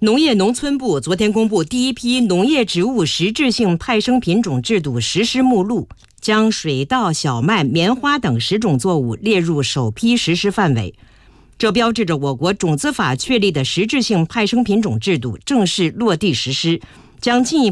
农业农村部昨天公布第一批农业植物实质性派生品种制度实施目录，将水稻、小麦、棉花等10种作物列入首批实施范围。这标志着我国种子法确立的实质性派生品种制度正式落地实施，将进一步